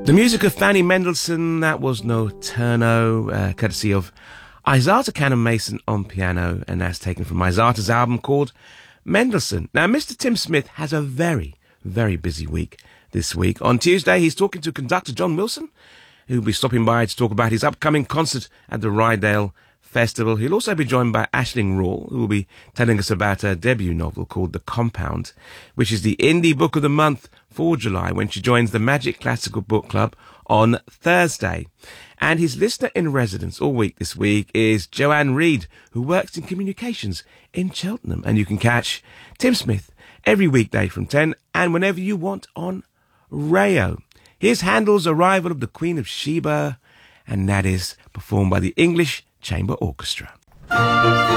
The music of Fanny Mendelssohn, that was Notturno, courtesy of Isata Cannon-Mason on piano, and that's taken from Isata's album called Mendelssohn. Now, Mr. Tim Smith has a very, very busy week this week. On Tuesday, he's talking to conductor John Wilson, who'll be stopping by to talk about his upcoming concert at the Rydale Festival. He'll also be joined by Aisling Rawle, who will be telling us about her debut novel called The Compound, which is the indie book of the month for July, when she joins the Magic Classical Book Club on Thursday. And his listener in residence all week this week is Joanne Reid, who works in communications in Cheltenham. And you can catch Tim Smith every weekday from 10 and whenever you want on Rayo. Here's Handel's Arrival of the Queen of Sheba, and that is performed by the English Chamber Orchestra.